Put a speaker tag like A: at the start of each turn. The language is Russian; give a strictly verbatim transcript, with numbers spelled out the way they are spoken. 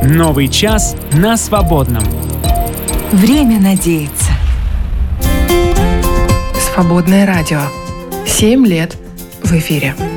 A: Новый час на свободном.
B: Время надеяться.
C: Свободное радио. Семь лет в эфире.